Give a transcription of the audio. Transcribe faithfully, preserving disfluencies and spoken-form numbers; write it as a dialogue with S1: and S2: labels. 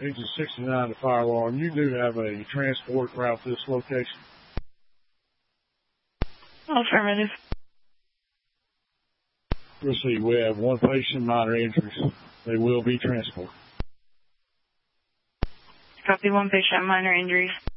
S1: Agent sixty-nine to fire alarm. You do have a transport route to this location.
S2: Affirmative.
S1: Proceed. We have one patient, minor injuries. They will be transported.
S2: Copy, one patient, minor injuries.